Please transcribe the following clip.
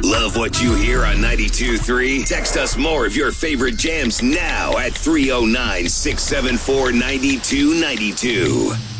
Love what you hear on 92.3? Text us more of your favorite jams now at 309 674 9292.